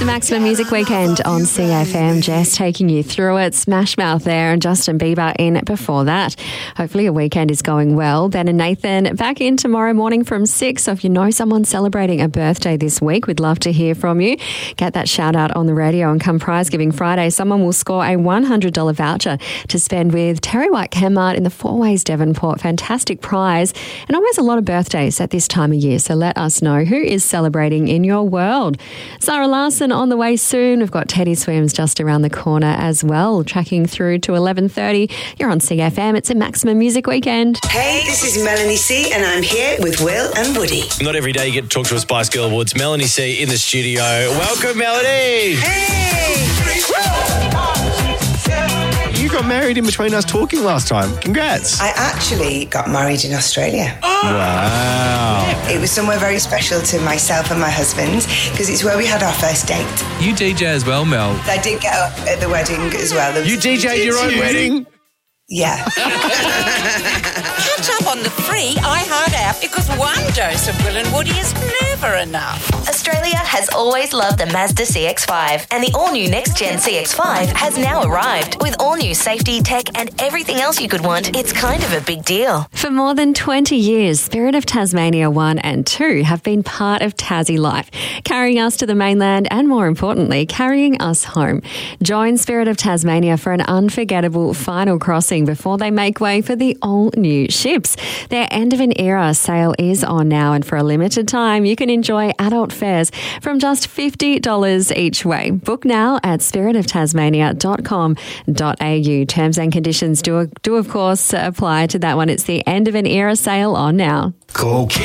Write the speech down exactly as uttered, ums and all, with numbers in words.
the Maximum Music Weekend on C F M. Jess taking you through it. Smash Mouth there and Justin Bieber in before that. Hopefully your weekend is going well. Ben and Nathan back in tomorrow morning from six. So if you know someone celebrating a birthday this week, we'd love to hear from you. Get that shout out on the radio, and come Prize Giving Friday, someone will score a one hundred dollars voucher to spend with Terry White Chemmart in the Four Ways Devonport. Fantastic prize, and always a lot of birthdays at this time of year. So let us know who is celebrating in your world. Sarah Larson on the way soon. We've got Teddy Swims just around the corner as well. Tracking through to eleven thirty. You're on C F M. It's a Maximum Music Weekend. Hey, this is Melanie C, and I'm here with Will and Woody. Not every day you get to talk to a Spice Girl Awards. Melanie C in the studio. Welcome, Melanie. Hey! You got married in between us talking last time. Congrats. I actually got married in Australia. Wow. It was somewhere very special to myself and my husband because it's where we had our first date. You D J as well, Mel. I did get up at the wedding as well. There was- You D J'd your own wedding? Yeah. Catch up on the free iHeart app because one dose of Will and Woody is never enough. Australia has always loved the Mazda C X five, and the all-new next-gen C X five has now arrived. With all-new safety, tech and everything else you could want, it's kind of a big deal. For more than twenty years, Spirit of Tasmania one and two have been part of Tassie life, carrying us to the mainland and, more importantly, carrying us home. Join Spirit of Tasmania for an unforgettable final crossing before they make way for the all-new ships. Their end of an era sale is on now, and for a limited time you can enjoy adult fares from just fifty dollars each way. Book now at spirit of tasmania dot com dot a u. Terms and conditions do, do of course apply to that one. It's the end of an era sale on now. Cool.